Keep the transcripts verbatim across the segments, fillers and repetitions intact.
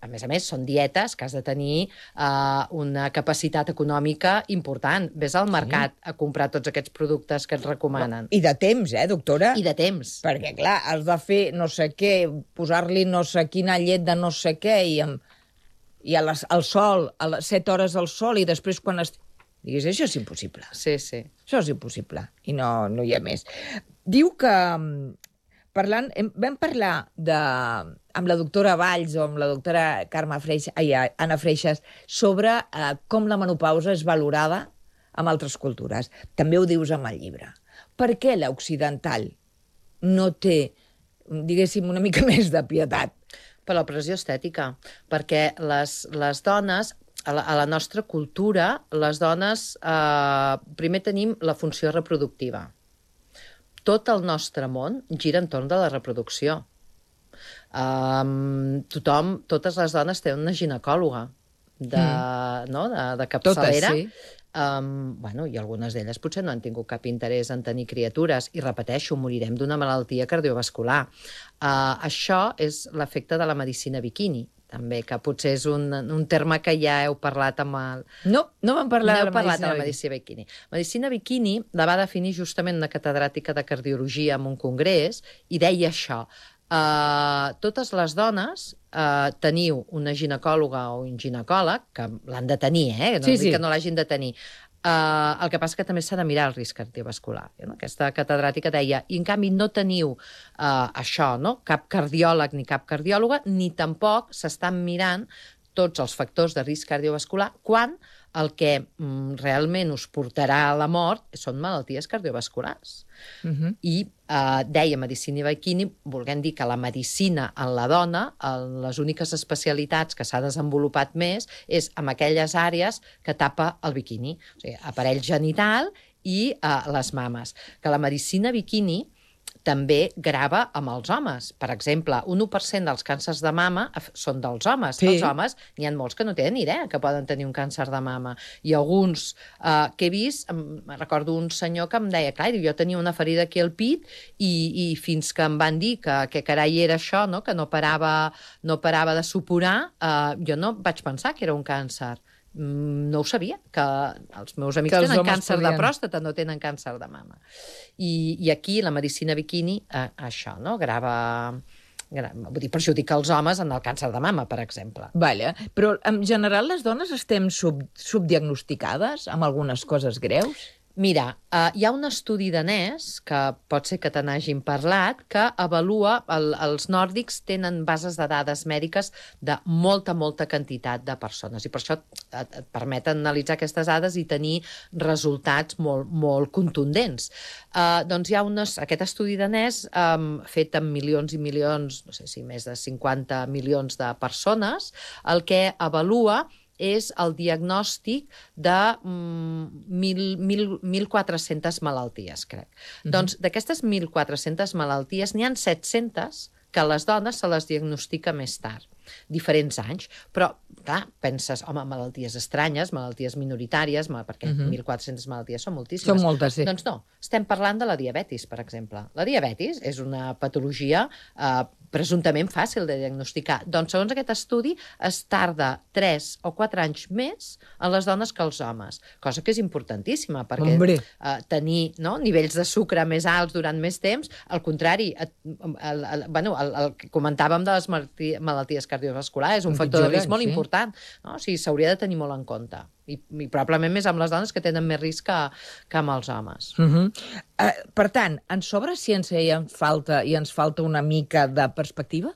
a més a més, són dietes que has de tenir uh, una capacitat econòmica important. Ves al mercat sí. a comprar tots aquests productes que et recomanen. I de temps, eh, doctora? I de temps. Perquè, clar, has de fer no sé què, posar-li no sé quina llet de no sé què, i, amb, i a les, al sol, a les set hores al sol, i després quan... Es... Digues, això és impossible. Sí, sí. Això és impossible, i no, no hi ha més. Diu que... Parlant, vam parlar de, amb la doctora Valls o amb la doctora Carme Freixas, ai, Anna Freixas sobre eh, com la menopausa és valorada en altres cultures. També ho dius amb el llibre. Per què l'occidental no té, diguéssim, una mica més de pietat? Per la pressió estètica. Perquè les, les dones, a la, a la nostra cultura, les dones eh, primer tenim la funció reproductiva. Tot el nostre món gira entorn de la reproducció. Um, tothom, totes les dones tenen una ginecòloga de, mm. no? de, de capçalera. Totes, sí. Um, bueno, i algunes d'elles potser no han tingut cap interès en tenir criatures. I repeteixo, morirem d'una malaltia cardiovascular. Uh, això és l'efecte de la medicina biquini, també, que potser és un, un terme que ja heu parlat amb el... No, no vam parlar no de la parlat medicina, de la medicina biquini. Medicina biquini la va definir justament una catedràtica de cardiologia en un congrés i deia això. Uh, totes les dones uh, teniu una ginecòloga o un ginecòleg, que l'han de tenir, eh? No sí, dic sí. que no l'hagin de tenir. Uh, el que passa que també s'ha de mirar el risc cardiovascular. No? Aquesta catedràtica deia, i en canvi no teniu uh, això, no? Cap cardiòleg ni cap cardiòloga, ni tampoc s'estan mirant tots els factors de risc cardiovascular quan el que mm, realment us portarà a la mort són malalties cardiovasculars. Uh-huh. I eh, deia medicina biquini, volent dir que la medicina en la dona, en les úniques especialitats que s'ha desenvolupat més, és en aquelles àrees que tapa el biquini, o sigui, aparell genital i eh, les mames. Que la medicina biquini també grava amb els homes. Per exemple, un u per cent dels càncers de mama són dels homes. Sí. Els homes, n'hi ha molts que no tenen ni idea que poden tenir un càncer de mama. I alguns eh, que he vist, em recordo un senyor que em deia, clar, jo tenia una ferida aquí al pit i, i fins que em van dir que, que carai era això, no? Que no parava, no parava de supurar, eh, jo no vaig pensar que era un càncer. No ho sabia, que els meus amics tenen càncer podien... de pròstata, no tenen càncer de mama. I, i aquí la medicina biquini, eh, això, no? Grava... Vull dir, perjudica els homes en el càncer de mama, per exemple. Vale. Però, en general, les dones estem sub, subdiagnosticades amb algunes coses greus? Mira, uh, hi ha un estudi danès, que pot ser que te n'hagin parlat, que avalua, el, els nòrdics tenen bases de dades mèdiques de molta, molta quantitat de persones, i per això et, et permeten analitzar aquestes dades i tenir resultats molt, molt contundents. Uh, doncs hi ha unes, aquest estudi danès, um, fet amb milions i milions, no sé si més de cinquanta milions de persones, el que avalua és el diagnòstic de mm, mil quatre-centes malalties, crec. Mm-hmm. Doncs d'aquestes mil quatre-centes malalties n'hi ha set-centes que a les dones se les diagnostica més tard, diferents anys. Però, clar, penses, home, malalties estranyes, malalties minoritàries, perquè mm-hmm. mil quatre-centes malalties són moltíssimes. Són moltes, sí. Doncs no, estem parlant de la diabetis, per exemple. La diabetis és una patologia eh, presumptament fàcil de diagnosticar. Doncs, segons aquest estudi, es tarda tres o quatre anys més en les dones que els homes, cosa que és importantíssima, perquè eh, tenir no, nivells de sucre més alts durant més temps, al contrari, el, el, el, bueno, el, el que comentàvem de les malalties cardiovasculars és un factor de risc molt sí. important, no? O sigui, s'hauria de tenir molt en compte. I, i probablement més amb les dones que tenen més risc que, que amb els homes. Uh-huh. uh, per tant, ens sobra ciència i ens falta, i ens falta una mica de perspectiva?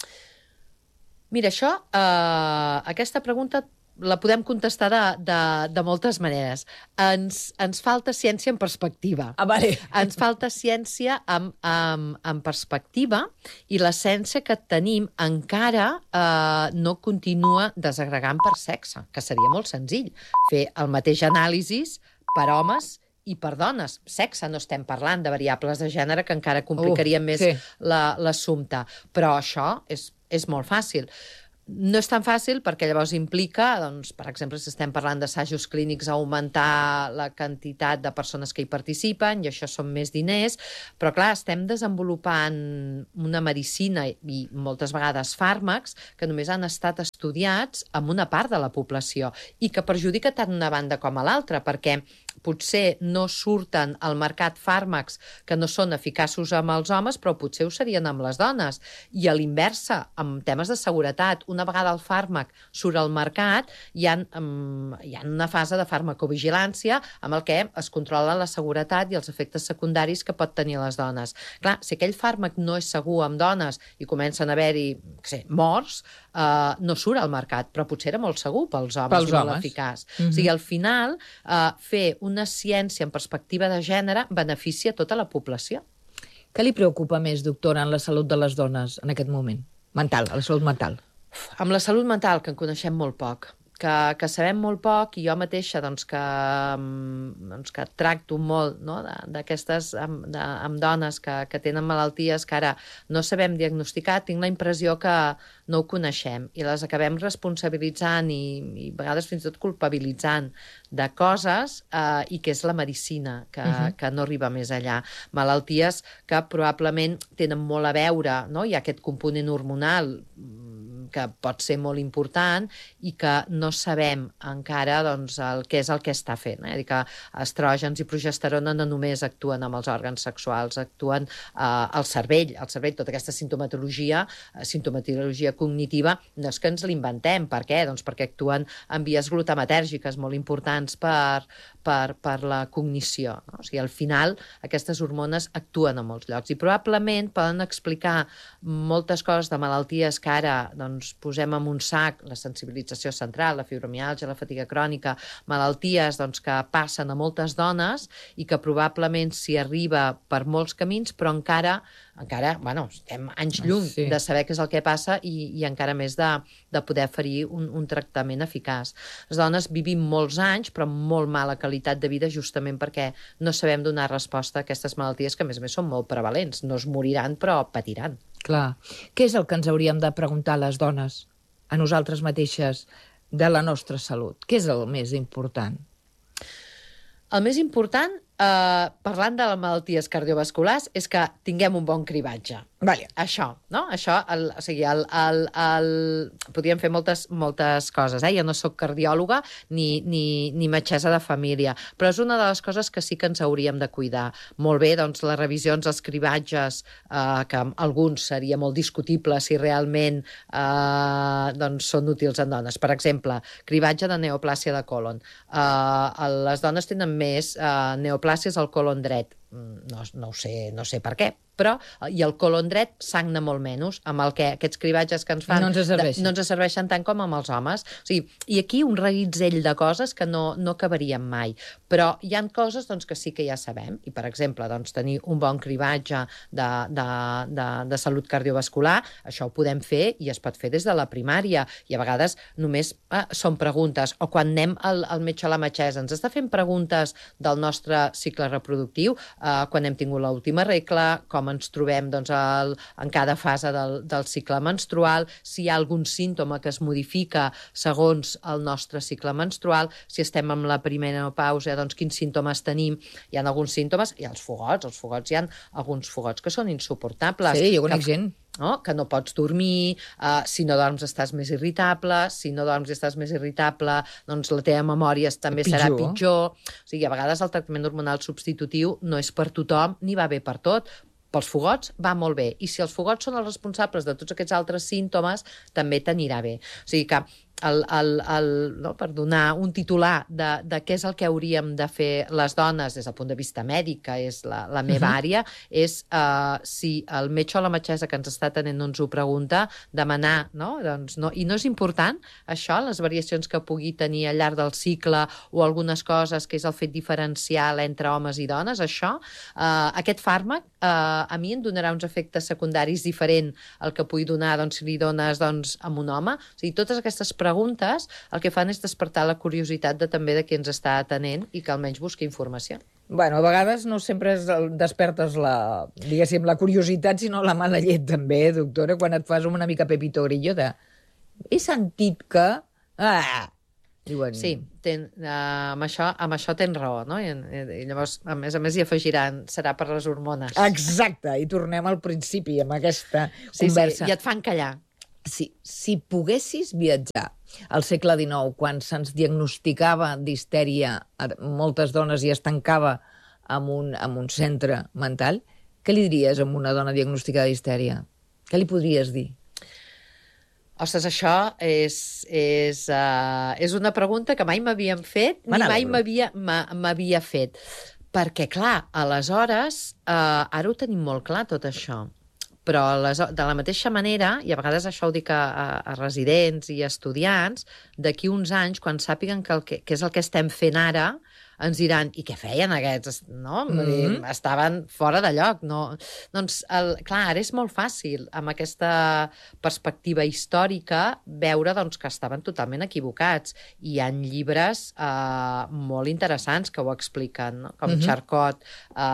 Mira, això, uh, aquesta pregunta la podem contestar de, de, de moltes maneres. Ens, ens falta ciència en perspectiva. Ah, vale. Ens falta ciència en, en, en perspectiva i la ciència que tenim encara eh, no continua desagregant per sexe, que seria molt senzill. Fer el mateix anàlisi per homes i per dones. Sexe, no estem parlant de variables de gènere que encara complicaria uh, més sí. l'assumpte. Però això és, és molt fàcil. No és tan fàcil perquè llavors implica, doncs, per exemple, si estem parlant d'assajos clínics, augmentar la quantitat de persones que hi participen, i això són més diners, però clar, estem desenvolupant una medicina i moltes vegades fàrmacs que només han estat estudiats amb una part de la població i que perjudica tant una banda com a l'altra, perquè potser no surten al mercat fàrmacs que no són eficaços amb els homes, però potser ho serien amb les dones. I a l'inversa, amb temes de seguretat, una vegada el fàrmac surt al mercat, hi ha, um, hi ha una fase de farmacovigilància amb el que es controla la seguretat i els efectes secundaris que pot tenir les dones. Clar, si aquell fàrmac no és segur amb dones i comencen a haver-hi morts, uh, no surt al mercat, però potser era molt segur pels homes pels i molt homes. eficaç. Mm-hmm. O sigui, al final, uh, fer una ciència en perspectiva de gènere beneficia tota la població. Què li preocupa més, doctora, en la salut de les dones en aquest moment? Mental, a la salut mental. Uf, amb la salut mental, que en coneixem molt poc, que, que sabem molt poc, i jo mateixa doncs, que, doncs, que tracto molt, no? d'aquestes amb, de, amb dones que, que tenen malalties que ara no sabem diagnosticar, tinc la impressió que no ho coneixem i les acabem responsabilitzant i, i a vegades fins i tot culpabilitzant de coses eh, i que és la medicina, que, uh-huh. que no arriba més allà. Malalties que probablement tenen molt a veure, no? Hi ha aquest component hormonal que pot ser molt important i que no sabem encara doncs, el que és el que està fent. Eh? Que estrògens i progesterona no només actuen amb els òrgans sexuals, actuen eh, al cervell, al cervell, tota aquesta sintomatologia, eh, sintomatologia cognitiva, no és que ens l'inventem. Per què? Doncs perquè actuen en vies glutamatèrgiques molt importants per, per, per la cognició. No? O sigui, al final, aquestes hormones actuen a molts llocs i probablement poden explicar moltes coses de malalties que ara doncs, posem en un sac, la sensibilització central, la fibromiàlgia, la fatiga crònica, malalties doncs, que passen a moltes dones i que probablement s'hi arriba per molts camins, però encara, encara bueno, estem anys lluny sí. de saber què és el que passa i, i encara més de, de poder oferir un, un tractament eficaç. Les dones vivim molts anys, però amb molt mala qualitat de vida justament perquè no sabem donar resposta a aquestes malalties que, a més a més, són molt prevalents. No es moriran, però patiran. Clar. Què és el que ens hauríem de preguntar les dones, a nosaltres mateixes, de la nostra salut? Què és el més important? El més important, eh, parlant de les malalties cardiovasculars, és que tinguem un bon cribatge. Vale. Això, no? Això, el, o sigui, el, el, el... podríem fer moltes, moltes coses, eh? Jo no sóc cardiòloga ni, ni, ni metgessa de família, però és una de les coses que sí que ens hauríem de cuidar. Molt bé, doncs, les revisions, els cribatges, eh, que alguns seria molt discutible si realment eh, doncs, són útils en dones. Per exemple, cribatge de neoplàsia de colon. Eh, les dones tenen més eh, neoplàsies al colon dret. No, no, ho sé, no sé per què, però i el colon dret sagna molt menys, amb el que aquests cribatges que ens fan no ens serveixen, de, no ens serveixen tant com amb els homes. O sigui, i aquí un reguitzell de coses que no, no acabarien mai, però hi han coses doncs, que sí que ja sabem, i per exemple doncs, tenir un bon cribatge de, de, de, de salut cardiovascular, això ho podem fer i es pot fer des de la primària, i a vegades només eh, són preguntes, o quan anem al, al metge o la metgessa ens està fent preguntes del nostre cicle reproductiu, Uh, quan hem tingut l'última regla, com ens trobem doncs, el, en cada fase del, del cicle menstrual, si hi ha algun símptoma que es modifica segons el nostre cicle menstrual, si estem en la primera pausa, doncs quins símptomes tenim. Hi ha alguns símptomes, hi ha els fogots, els fogots hi ha alguns fogots que són insuportables. Sí, jo conec que... gent. No? Que no pots dormir, uh, si no dorms estàs més irritable, si no dorms i estàs més irritable, doncs la teva memòria també pitjor. serà pitjor. O sigui, a vegades el tractament hormonal substitutiu no és per tothom ni va bé per tot. Pels fogots va molt bé, i si els fogots són els responsables de tots aquests altres símptomes, també t'anirà bé. O sigui que el, el, el, no, per donar un titular de, de què és el que hauríem de fer les dones des del punt de vista mèdic, que és la, la meva uh-huh. àrea, és uh, si el metge o la metgessa que ens està atenent no ens ho pregunta, demanar, no? Doncs no, i no és important això, les variacions que pugui tenir al llarg del cicle o algunes coses, que és el fet diferencial entre homes i dones, això, uh, aquest fàrmac uh, a mi em donarà uns efectes secundaris diferent al que pugui donar doncs, si li dones doncs, a un home. O sigui, totes aquestes preguntes el que fan és despertar la curiositat de també de qui ens està atenent i que almenys busqui informació. Bueno, a vegades no sempre es despertes la, diguéssim, la curiositat, sinó la mala llet també, doctora, quan et fas una mica Pepito Grillo de he sentit que... Ah, diuen... Sí, ten, uh, amb, això, amb això tens raó, no? I, i llavors, a més a més, hi afegiran, serà per les hormones. Exacte, i tornem al principi amb aquesta sí, conversa. Sí, i et fan callar. Si, si poguessis viatjar al segle dinou, quan se'ns diagnosticava d'histèria a moltes dones i es tancava en un, en un centre mental, què li diries a una dona diagnosticada d'histèria? Què li podries dir? Ostres, això és, és, uh, és una pregunta que mai m'havien fet, ni mai m'havia fet. Perquè, clar, aleshores, uh, ara ho tenim molt clar, tot això. Però les, de la mateixa manera, i a vegades això ho dic a, a, a residents i a estudiants, d'aquí uns anys, quan sàpiguen que, el que, que és el que estem fent ara, ens diran, i què feien aquests? No? Mm -hmm. Estaven fora de lloc. No? Doncs, el, clar, ara és molt fàcil, amb aquesta perspectiva històrica, veure doncs, que estaven totalment equivocats. I hi ha llibres eh, molt interessants que ho expliquen, no? Com mm -hmm. Charcot,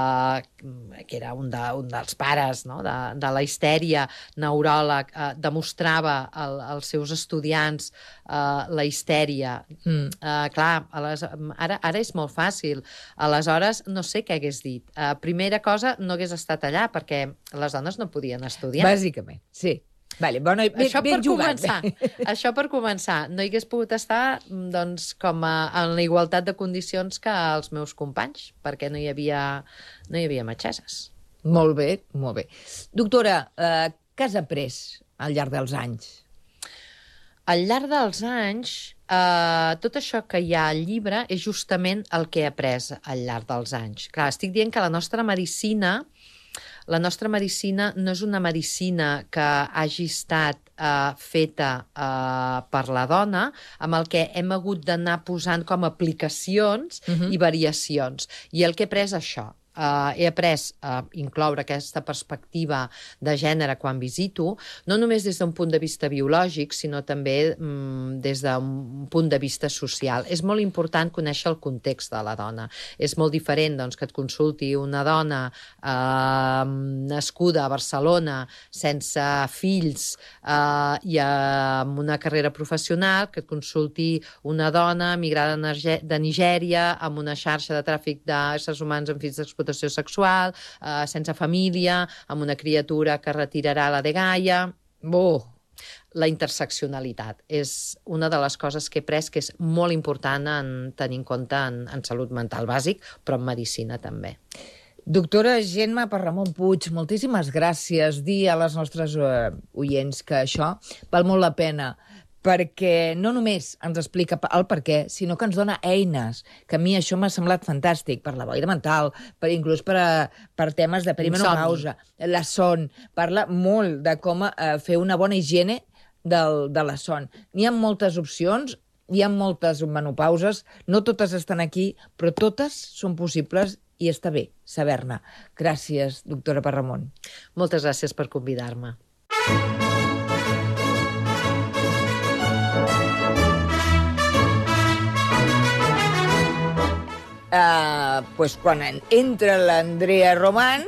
eh, que era un, de, un dels pares, no? de, de la histèria, neuròleg, eh, demostrava al, als seus estudiants eh, la histèria. Mm. Eh, clar, les, ara, ara és molt fàcil. Aleshores, no sé què hagués dit. Uh, primera cosa, no hagués estat allà, perquè les dones no podien estudiar. Bàsicament, sí. Vale, bueno, ben, això ben per jugat. Començar. Això per començar. No hi hagués pogut estar doncs, com a, en la igualtat de condicions que els meus companys, perquè no hi havia, no hi havia metgesses. Molt bé, molt bé. Doctora, uh, què has après al llarg dels anys? Al llarg dels anys, eh, tot això que hi ha al llibre és justament el que he après al llarg dels anys. Clar, estic dient que la nostra medicina, la nostra medicina no és una medicina que hagi estat eh, feta eh, per la dona, amb el que hem hagut d'anar posant com aplicacions uh-huh. i variacions. I el que he après és això. Uh, he après a uh, incloure aquesta perspectiva de gènere quan visito, no només des d'un punt de vista biològic, sinó també um, des d'un punt de vista social. És molt important conèixer el context de la dona. És molt diferent doncs, que et consulti una dona uh, nascuda a Barcelona, sense fills uh, i amb una carrera professional, que et consulti una dona migrada de Nigèria amb una xarxa de tràfic d'éssers humans amb fills d'explotació sexual, eh, sense família, amb una criatura que retirarà la dgaia. Oh. La interseccionalitat és una de les coses que he après que és molt important en tenir en compte en, en salut mental bàsic, però en medicina també. Doctora Gemma Parramon Puig, moltíssimes gràcies. Dir a les nostres uh, oients que això val molt la pena, perquè no només ens explica el per què, sinó que ens dona eines, que a mi això m'ha semblat fantàstic, per la boira mental, per, inclús per, a, per temes de perimenopausa, la son, parla molt de com eh, fer una bona higiene del, de la son. N'hi ha moltes opcions, hi ha moltes menopauses, no totes estan aquí, però totes són possibles i està bé saber-ne. Gràcies, doctora Parramon. Moltes gràcies per convidar-me. Uh, pues quan entra l'Andrea Roman,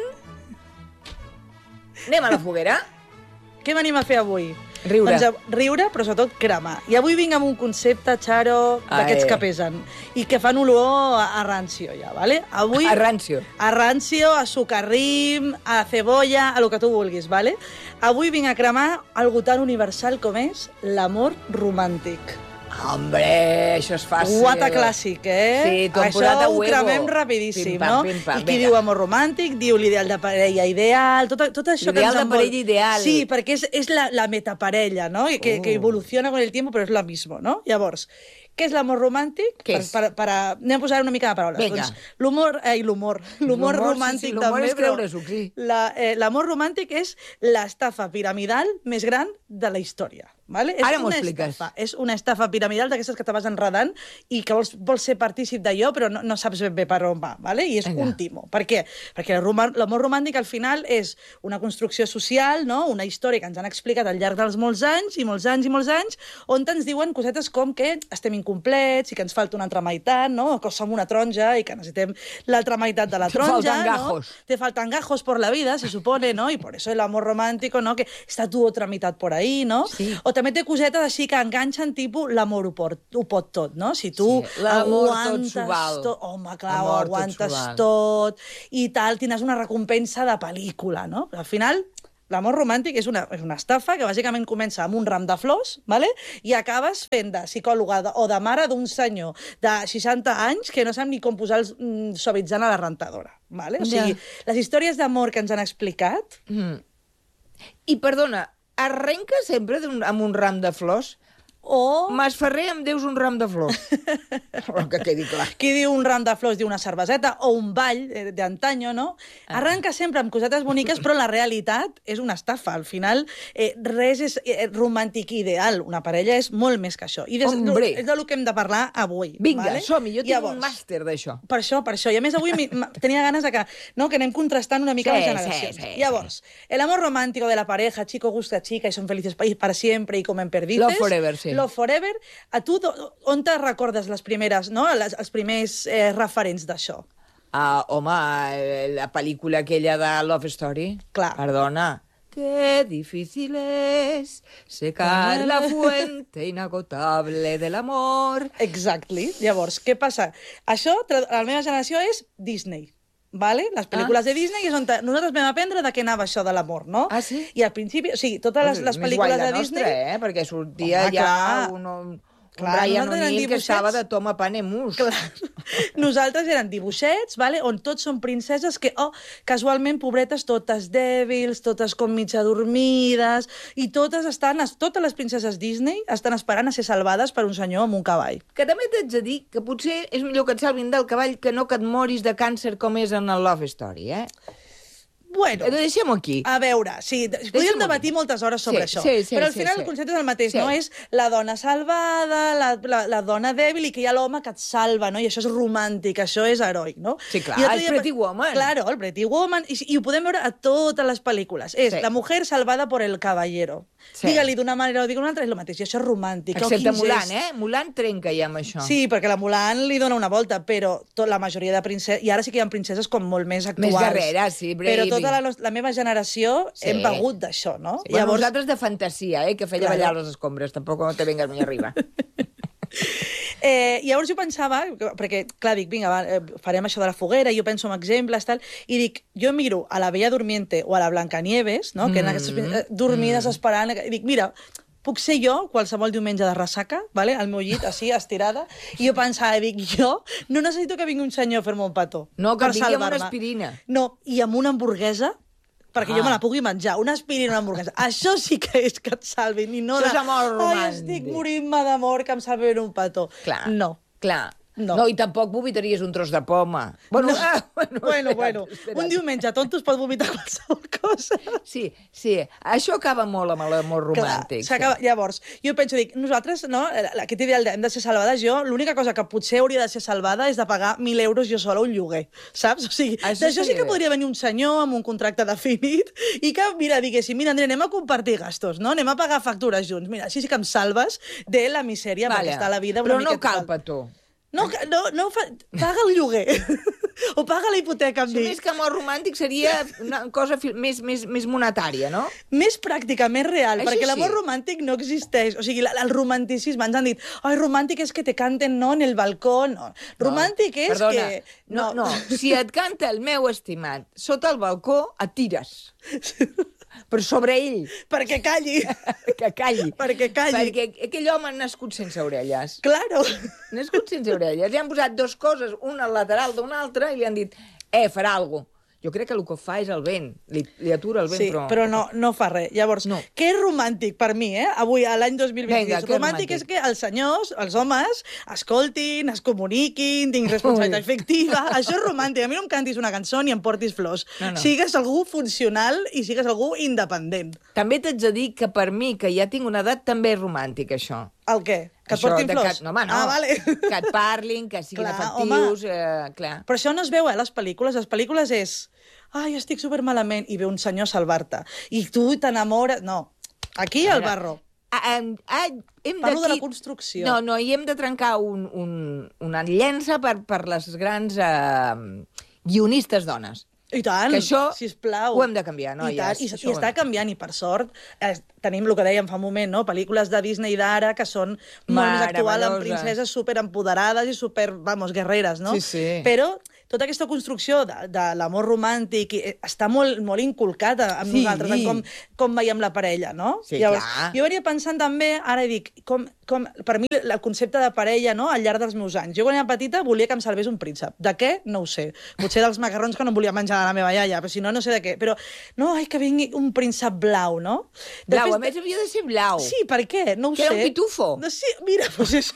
anem a la foguera. Què venim a fer avui? Riure. Doncs riure, però sobretot cremar. I avui vinc amb un concepte, Charo, d'aquests que pesen i que fan olor a, a rancio, ja, vale? Avui, a rancio. A rancio, a sucarrim, a cebolla, a lo que tu vulguis, vale? Avui vinc a cremar algo tan universal com és l'amor romàntic. Hombre, això és fàcil. Guata clàssic, eh? Sí, tu hem posat a huevo. Això ho cremem rapidíssim, pim, pam, no? Pim, pam, I qui venga. diu amor romàntic, diu l'ideal de parella ideal, tot, tot això que ens L'ideal de envol... parella ideal. Sí, perquè és, és la, la metaparella, no? Que, uh. que evoluciona con el tiempo, però és la mismo, no? Llavors, què és l'amor romàntic? Què per, és? per, per, anem a posar una mica de paraules. Vinga. Doncs, l'humor, eh, l'humor, l'humor romàntic sí, sí, l'humor també, és creure-s'ho, sí. L'amor la, eh, romàntic és l'estafa piramidal més gran de la història. Vale? Ara és m'ho una expliques. Estafa, és una estafa piramidal d'aquestes que te vas enredant i que vols, vols ser partícip d'allò però no, no saps ben bé per on va, vale? I és Venga. Un timo. Per què? Perquè l'amor romàntic al final és una construcció social, no? Una història que ens han explicat al llarg dels molts anys i molts anys i molts anys, on ens diuen cosetes com que estem incomplets i que ens falta una altra meitat, no? Que som una taronja i que necessitem l'altra meitat de la taronja. Te faltan gajos. ¿no? Te faltan gajos por la vida, se supone, ¿no? Y por eso el amor romántico, ¿no? Que está tu otra mitad por ahí, ¿no? Sí. O també té cosetes així que enganxen, tipus l'amor ho, pot, ho pot tot, no? Si tu Sí, l'amor tot aguantes s'ho val. tot... Home, clar, ho L'amor tot aguantes s'ho val. tot i tal, tindràs una recompensa de pel·lícula, no? Al final, l'amor romàntic és una, és una estafa que bàsicament comença amb un ram de flors, ¿vale? I acabes fent de psicòloga de, o de mare d'un senyor de seixanta anys que no sap ni com posar el mm, suavitzant a la rentadora. ¿Vale? O sigui, Ja. les històries d'amor que ens han explicat... Mm. I, perdona, arrenca sempre d'un- amb un ram de flors? O... Mas Ferrer, em deus un ram de flors. Però que quedi clar. Qui diu un ram de flors diu una cerveseta o un ball eh, d'antanyo, no? Arranca sempre amb cosetes boniques, però la realitat és una estafa. Al final, eh, res és eh, romàntic i ideal. Una parella és molt més que això. I des, Hombre. és del que hem de parlar avui. Vinga, vale? som-hi, jo tinc Llavors, un màster d'això. Per això, per això. I a més avui mi- ma- tenia ganes de que, no, que anem contrastant una mica Sí, les generacions. sí, sí, Llavors, el amor romántico de la pareja, chico gusta chica y son felices pa- para siempre y comen perdices. Love forever, sí. Love forever. A tu, do- on te recordes les primeres, no? Les, els primers eh, referents d'això? Ah, home, eh, la pel·lícula aquella de Love Story. Clar. Perdona. Qué difícil es secar la fuente inagotable del amor. Exactly. Llavors, què passa? Això, tra- a la meva generació, és Disney. Vale? Les pel·lícules Ah. de Disney és on te- nosaltres vam aprendre de què anava això de l'amor, no? Ah, sí? I al principi, o sigui, totes les, les Més pel·lícules guai la de nostra, Disney... eh? Perquè sortia Home, ja clar. un, un, Clar, un Brian nosaltres eren O'Neill que dibuixets. estava de toma panemus. Clar. Nosaltres eren dibuixets, vale? On tots són princeses que, oh, casualment, pobretes, totes dèbils, totes com mitja dormides, i totes estan, totes les princeses Disney estan esperant a ser salvades per un senyor amb un cavall. Que també t'haig de dir que potser és millor que et salvin del cavall que no que et moris de càncer com és en el Love Story, eh? Bueno, Eh, Deixem-ho aquí. a veure, sí, podríem Deixa'm-ho debatir dir. moltes hores sobre Sí, això, sí, sí, però al sí, final sí. el concepte és el mateix, Sí. no? És la dona salvada, la, la, la dona dèbil i que hi ha l'home que et salva, no? I això és romàntic, això és heroic, no? Sí, clar, I l'altre és dia- Pretty Woman. Claro, el Pretty Woman, i, i ho podem veure a totes les pel·lícules. És Sí. la mujer salvada por el caballero. Sí. Digue-li d'una manera o digue una altra, és el mateix, i això és romàntic. Oh, Excepte quin Mulan, gest. eh? Mulan trenca ja amb això. Sí, perquè la Mulan li dona una volta, però tot, la majoria de princeses... I ara sí que hi ha princeses com molt més actuals. Més guerreres, sí, Però Bravey. tota la, nos- la meva generació Sí. hem begut d'això, no? Sí, bueno, nosaltres de fantasia, eh? Que feia Claro. ballar les escombres. Tampoc no te vengas muy arriba. Eh, llavors jo pensava, perquè, clar, dic, vinga, va, eh, farem això de la foguera, i jo penso en exemples, tal, i dic, jo miro a la Bella Durmiente o a la Blancanieves, no?, que eren aquestes eh, dormides esperant, i dic, mira, puc ser jo qualsevol diumenge de ressaca, vale? Al meu llit, així, estirada, i jo pensava, dic, jo no necessito que vingui un senyor a fer-me un petó. No, que per vingui amb una salvar-me. aspirina. No, i amb una hamburguesa, perquè Ah. jo me la pugui menjar, una aspirina i una hamburguesa. Això sí que és que et salvin, i no Això de... és amor Ai, romàntic." estic morint-me d'amor que em salvin un petó. Clar. No. Clar. No. no, i tampoc vomitaries un tros de poma. Bueno, No. ah, bueno, Bueno, espera't, bueno, espera't. un diumenge tonto es pot vomitar qualsevol cosa. Sí, sí, això acaba molt amb l'amor romàntic. Clar, s'acaba... Llavors, jo penso, dic, nosaltres, no, aquest ideal de hem de ser salvades, jo, l'única cosa que potser hauria de ser salvada és de pagar mil euros jo sola un lloguer, saps? O sigui, Això d'això sí seria que bé. podria venir un senyor amb un contracte definit i que, mira, diguéssim, mira, Andrea, anem a compartir gastos, no? Anem a pagar factures junts. Mira, així sí que em salves de la misèria, perquè està la vida una Però no miqueta... cal petó. No, ca- no, no fa... paga el lloguer. O paga la hipoteca, em Si dic. més que amor romàntic seria una cosa fi- més, més, més monetària, no? Més pràctica, més real, Això perquè l'amor sí. romàntic no existeix. O sigui, la- el romanticisme, ens han dit, ai, romàntic és que te canten, no, en el balcó, no. Romàntic és Perdona, que... no, no, si et canta el meu estimat sota el balcó, et tires. Però sobre ell, Perquè calli. que calli. Perquè calli. Perquè aquell home ha nascut sense orelles. Claro. Nascut sense orelles. Li han posat dues coses, una al lateral d'una altra, i li han dit, eh, farà alguna cosa. Jo crec que el que fa és el vent. Li, li atura el vent, Sí, però... però no, no fa res. Llavors, No. què és romàntic per mi, eh? Avui, a l'any dos mil vint-i-dos. Vinga, què és romàntic romàntic? és que els senyors, els homes, escoltin, es comuniquin, tinguin responsabilitat Ui. efectiva. Això és romàntic. A mi no em cantis una cançó ni em portis flors. No, no. Sigues algú funcional i sigues algú independent. També t'haig de dir que per mi, que ja tinc una edat, també és romàntic, això. El què? Que et Això portin de flors? Que, no, home, no. Ah, vale. Que et parlin, que siguin Clar, efectius, eh, clar. Però això no es veu, eh, a les pel·lícules. Les pel·lícules és... Ai, estic supermalament, i ve un senyor a salvar-te. I tu t'enamores... No, aquí al barro. Ah, ah, hem Parlo de d'aquí- la construcció. No, no, i hem de trencar un, un, una llença per, per les grans eh, guionistes dones. I tant, que això sisplau. ho hem de canviar, noies. I, tant, i, Això i està canviant, i per sort eh, tenim el que dèiem fa un moment, no? Pel·lícules de Disney d'ara que són molt més actuals, amb princeses superempoderades i super, vamos, guerreres, no? Sí, sí. Però tota aquesta construcció de, de l'amor romàntic i, eh, està molt, molt inculcada amb Sí. nosaltres, en com, com veiem la parella, no? Sí, Llavors, clar. jo venia pensant també, ara dic, com, com, per mi el concepte de parella, no?, al llarg dels meus anys. Jo quan era petita volia que em salvés un príncep. De què? No ho sé. Potser dels macarrons que no em volia menjar de la meva iaia, però si no, no sé de què. Però, no, ai, que vingui un príncep blau, no? Blau, Després, a més havia de ser blau. Sí, per què? No ho Que sé. era un pitufo. No, sí, mira, doncs és...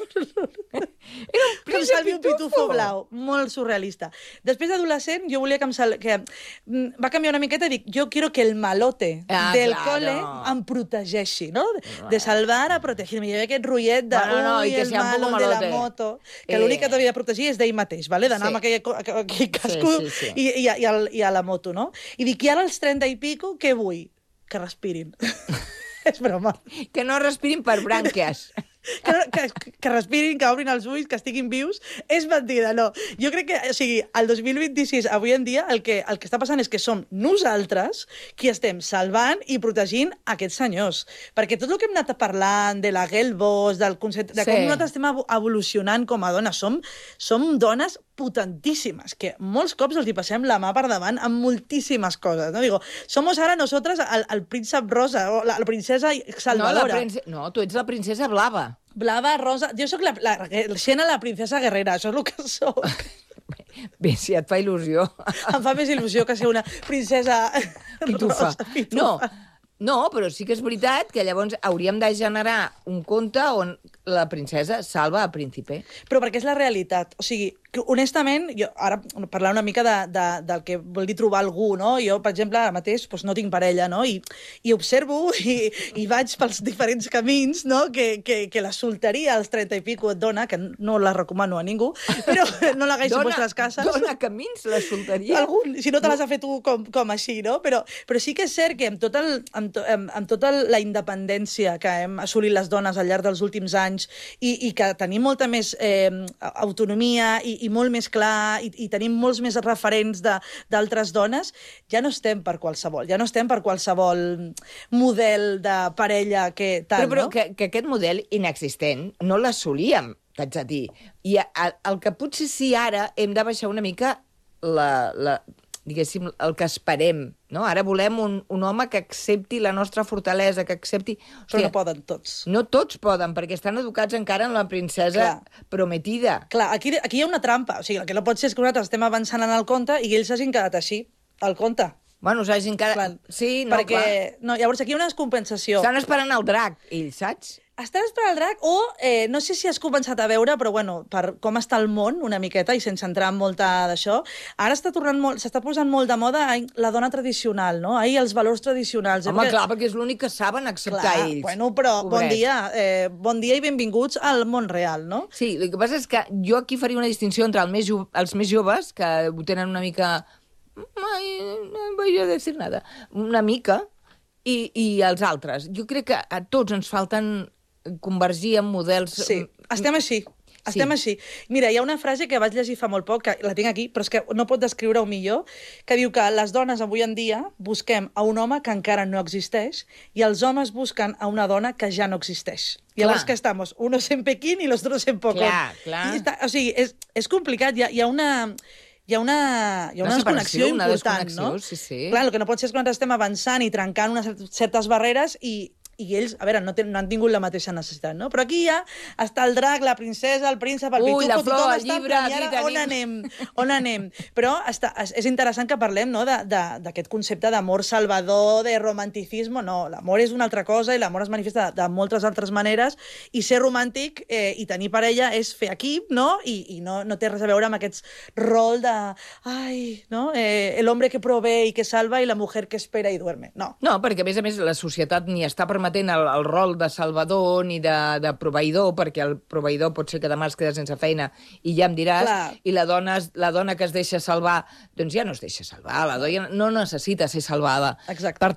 Era un que em príncep salvi un pitufo blau. Molt surrealista. Després d'adolescent, jo volia que em sal... que mm, va canviar una miqueta i dic, jo quiero que el malote Ah, del claro. cole em protegeixi, no? De salvar a protegir-me. Hi havia aquest rotllet de, No, no, no, ui, i que el sea un malo poco de la malote. moto, que Eh, l'únic que t'havia de protegir és d'ell mateix, vale? D'anar sí. amb aquell, aquell, aquell casco sí, sí. I, i, i, al, i a la moto, no? I dic, i ara als trenta i pico, què vull? Que respirin. És broma. Que no respirin per brànquies. Que, que, que respirin, que obrin els ulls, que estiguin vius, és mentida, no. Jo crec que, o sigui, el dos mil vint-i-sis, avui en dia, el que, el que està passant és que som nosaltres qui estem salvant i protegint aquests senyors. Perquè tot el que hem anat parlant de la Gelbos, del concepte, de Sí. com nosaltres estem evo- evolucionant com a dones, som, som dones potentíssimes, que molts cops els hi passem la mà per davant amb moltíssimes coses, no? Digo, somos ara nosotras el, el príncep rosa, o la, la princesa No, la salvadora. prince... no, tu ets la princesa blava. Blava, rosa... Jo sóc la, la, la Xena, la princesa guerrera, això és el que sóc. Bé, si et fa il·lusió. Em fa més il·lusió que ser una princesa Pitufa. rosa, pitufa. No, no, però sí que és veritat que llavors hauríem de generar un conte on la princesa salva a príncipe. Però perquè és la realitat. O sigui, que, honestament, jo ara parlar una mica de, de, del que vol dir trobar algú, no? Jo, per exemple, ara mateix doncs, no tinc parella, no? I, i observo i, i vaig pels diferents camins, no? Que, que, que la solteria als trenta i pico et dona, que no la recomano a ningú, però no l'hagués en vostres cases. Dona camins, la solteria. Algun, si no te l'has de fer tu com, com així, no? Però, però sí que és cert que amb, tot el, amb, to, amb, amb tota la independència que hem assolit les dones al llarg dels últims anys i, i que tenim molta més eh, autonomia i, i molt més clar i, i tenim molts més referents d'altres dones, ja no estem per qualsevol, ja no estem per qualsevol model de parella que tant, Però, però no? que, que aquest model inexistent no l'assolíem, t'haig de dir. I el, el que potser sí ara hem de baixar una mica la, la, diguéssim, el que esperem, no? Ara volem un, un home que accepti la nostra fortalesa, que accepti... Però no poden tots. No tots poden, perquè estan educats encara en la princesa Clar. prometida. Clar, aquí, aquí hi ha una trampa. O sigui, el que no pot ser és que nosaltres estem avançant en el conte i ells s'hagin quedat així, al conte. Bueno, s'hagin quedat... Clar. Sí, no, Perquè, clar. no, llavors aquí hi ha una descompensació. Estan esperant el drac, ells, saps? Estàs per al drac o, eh, no sé si has començat a veure, però bueno, per com està el món una miqueta i sense entrar en molta d'això, ara està tornant molt, s'està posant molt de moda ai, la dona tradicional, no? Ai, els valors tradicionals. Home, clar, perquè és l'únic que saben acceptar clar, ells. Bueno, però bon Pobrets. dia, eh, bon dia i benvinguts al món real, no? Sí, el que passa és que jo aquí faria una distinció entre el més jo, els més joves, que ho tenen una mica... Ai, no voy a decir nada. Una mica, i, i els altres. Jo crec que a tots ens falten convergir en models... Sí, estem així. Estem Sí. així. Mira, hi ha una frase que vaig llegir fa molt poc, que la tinc aquí, però és que no pot descriure-ho millor, que diu que les dones avui en dia busquem a un home que encara no existeix i els homes busquen a una dona que ja no existeix. I llavors Clar. que estamos unos en Pequín i los otros en Pocón. Clar, clar. I està, o sigui, és, és complicat. Hi ha, hi ha una... Hi ha una, hi ha una, Una desconnexió separació, una important, desconnexió, no? sí, sí. Clar, el que no pot ser és que nosaltres estem avançant i trencant unes certes barreres i, i ells, a veure, no, ten, no han tingut la mateixa necessitat, no? Però aquí ja està el drac, la princesa, el príncep, el Ui, pitufo, la flor, tothom el està llibre, en plan, i ara aquí on anem? On anem? Però està, és interessant que parlem, no?, d'aquest concepte d'amor salvador, de romanticisme. No, l'amor és una altra cosa i l'amor es manifesta de, de moltes altres maneres i ser romàntic eh, i tenir parella és fer equip, no? I, i no, no té res a veure amb aquests rol de... Ai, no? Eh, el hombre que provee i que salva i la mujer que espera i duerme. No. No, perquè a més a més la societat ni està permetent el, el rol de salvador ni de, de proveïdor, perquè el proveïdor pot ser que demà es queda sense feina i ja em diràs, Clar. i la dona, la dona que es deixa salvar, doncs ja no es deixa salvar, la dona no necessita ser salvada. Exacte. Per tant,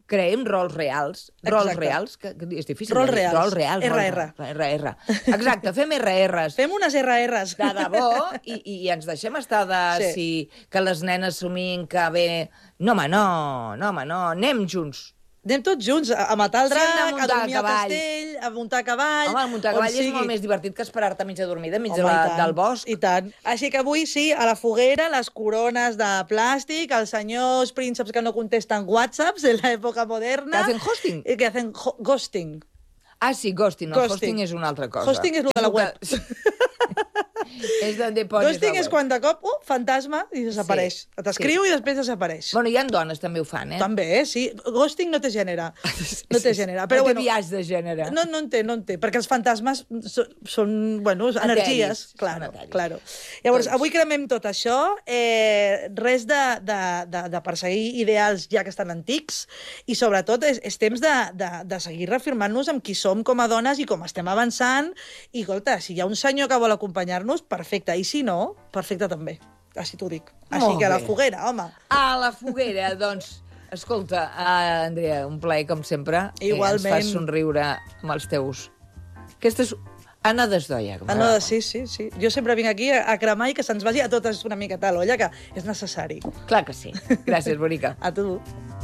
creem rols reals. Rols Exacte. reals, que, que és difícil. Rols de dir. reals. Rols reals. R R. R R. Exacte, fem R Rs. Fem unes R Rs. De debò, i, i ens deixem estar de Sí. si, que les nenes somin que bé... No, home, no, no, home, no, anem junts. Anem tots junts a a matar el Sí, hem de drac, a muntar dormir a al cavall. castell, a muntar a cavall... Home, el muntar a on cavall és sigui. molt més divertit que esperar-te mitja dormida enmig de Home, la, i tant, del bosc. I tant. Així que avui sí, a la foguera, les corones de plàstic, els senyors prínceps que no contesten whatsapps en l'època moderna... Que hacen hosting? I que hacen ho- ghosting. Ah, sí, ghosting. No, Ghosting. hosting és una altra cosa. Hosting és lo de la web. És donde pones Ghosting la és web. quan de cop, uh, fantasma, i desapareix. Sí, T'escriu sí. i després desapareix. Bueno, hi ha dones també ho fan, eh? També, eh? Sí. Ghosting no té gènere. No té gènere. Però, no té bueno, biaix de gènere. No, no en té, no en té, perquè els fantasmes so- són, bueno, Eteris, energies. són Claro, eteris. claro. Llavors, Doncs- avui cremem tot això, eh, res de, de, de, de perseguir ideals ja que estan antics, i sobretot és, és temps de, de, de seguir reafirmant-nos amb qui som com a dones i com estem avançant, i, escolta, si hi ha un senyor que vol acompanyar-nos, perfecte, i si no, perfecte també. Així t'ho dic. Així Molt que a la bé. foguera, home. A la foguera, doncs... Escolta, uh, Andrea, un plaer, com sempre. Igualment. Eh, ens fas somriure amb els teus... Aquesta és Anna Desdoia. Ah, no, sí, sí, sí. Jo sempre vinc aquí a, a cremar i que se'ns vagi a totes una miqueta a l'olla, que és necessari. Clar que sí. Gràcies, bonica. A tu.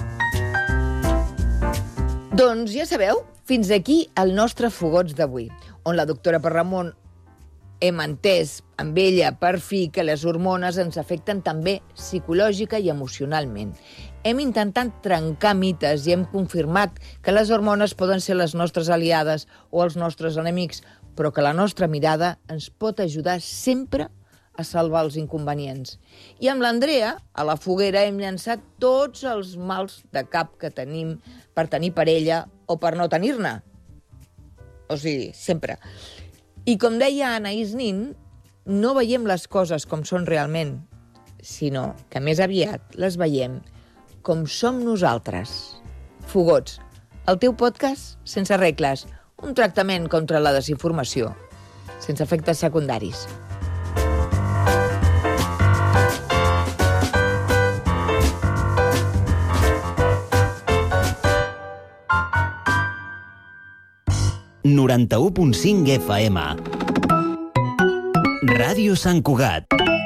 Doncs ja sabeu, fins aquí el nostre Fogots d'avui, on la doctora Parramon hem entès amb ella, per fi, que les hormones ens afecten també psicològica i emocionalment. Hem intentat trencar mites i hem confirmat que les hormones poden ser les nostres aliades o els nostres enemics, però que la nostra mirada ens pot ajudar sempre a salvar els inconvenients. I amb l'Andrea, a la foguera, hem llançat tots els mals de cap que tenim per tenir parella o per no tenir-ne. O sigui, sempre. I com deia Anaïs Nin, no veiem les coses com són realment, sinó que més aviat les veiem com som nosaltres. Fogots, el teu podcast sense regles, un tractament contra la desinformació, sense efectes secundaris. noranta-u punt cinc F M. Ràdio Sant Cugat.